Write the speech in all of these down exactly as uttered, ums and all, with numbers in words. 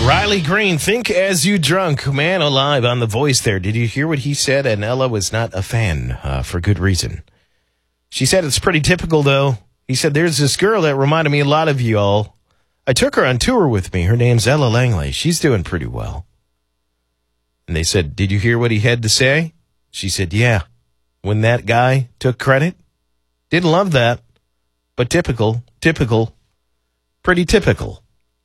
Riley Green, Think As You Drunk. Man alive on The Voice there. Did you hear what he said? And Ella was not a fan, uh, for good reason. She said it's pretty typical, though. He said, there's this girl that reminded me a lot of you all. I took her on tour with me. Her name's Ella Langley. She's doing pretty well. And they said, did you hear what he had to say? She said, yeah. When that guy took credit. Didn't love that. But typical, typical, pretty typical.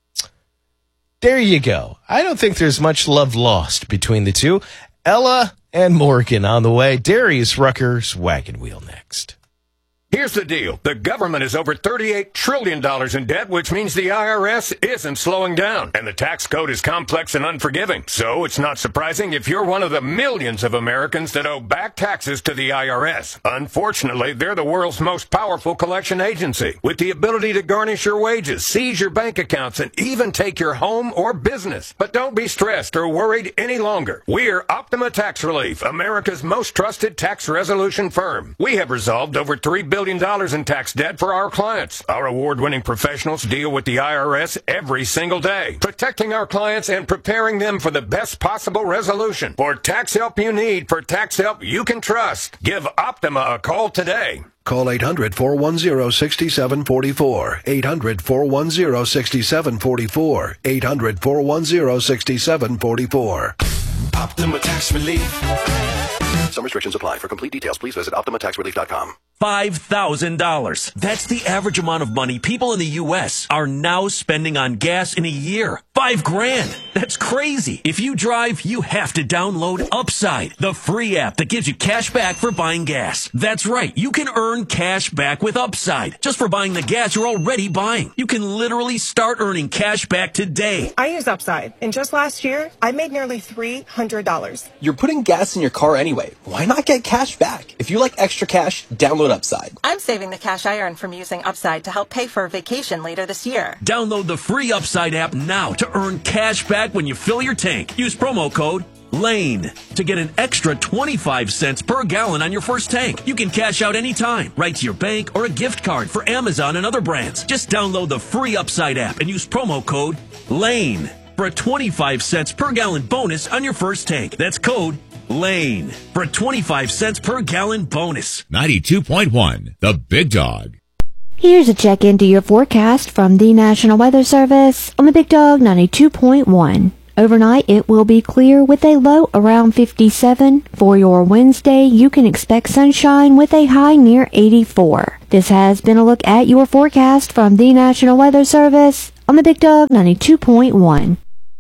There you go. I don't think there's much love lost between the two. Ella and Morgan on the way. Darius Rucker's Wagon Wheel next. Here's the deal. The government is over thirty-eight trillion dollars in debt, which means the I R S isn't slowing down. And the tax code is complex and unforgiving. So it's not surprising if you're one of the millions of Americans that owe back taxes to the I R S. Unfortunately, they're the world's most powerful collection agency, with the ability to garnish your wages, seize your bank accounts, and even take your home or business. But don't be stressed or worried any longer. We're Optima Tax Relief, America's most trusted tax resolution firm. We have resolved over three billion dollars in tax debt for our clients. Our award-winning professionals deal with the I R S every single day, protecting our clients and preparing them for the best possible resolution. For tax help you need, for tax help you can trust, give Optima a call today. Call eight hundred, four one zero, six seven four four. eight hundred, four one zero, six seven four four. eight hundred, four one zero, six seven four four. Optima Tax Relief. Some restrictions apply. For complete details, please visit optima tax relief dot com. five thousand dollars. That's the average amount of money people in the U S are now spending on gas in a year. Five grand. That's crazy. If you drive, you have to download Upside, the free app that gives you cash back for buying gas. That's right. You can earn cash back with Upside just for buying the gas you're already buying. You can literally start earning cash back today. I use Upside, and just last year, I made nearly three hundred dollars. You're putting gas in your car anyway. Why not get cash back? If you like extra cash, download Upside. I'm saving the cash I earned from using Upside to help pay for a vacation later this year. Download the free Upside app now to earn cash back when you fill your tank. Use promo code LANE to get an extra twenty-five cents per gallon on your first tank. You can cash out anytime, right to your bank or a gift card for Amazon and other brands. Just download the free Upside app and use promo code LANE for a twenty-five cents per gallon bonus on your first tank. That's code LANE for a twenty-five cents per gallon bonus. ninety-two point one, The Big Dog. Here's a check into your forecast from the National Weather Service on the Big Dog ninety-two point one. Overnight, it will be clear with a low around fifty-seven. For your Wednesday, you can expect sunshine with a high near eighty-four. This has been a look at your forecast from the National Weather Service on the Big Dog ninety-two point one.